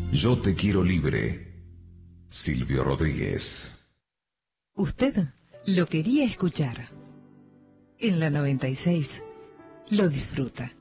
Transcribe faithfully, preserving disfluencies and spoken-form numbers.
Yo te quiero libre. Silvio Rodríguez. Usted lo quería escuchar. En la noventa y seis lo disfruta.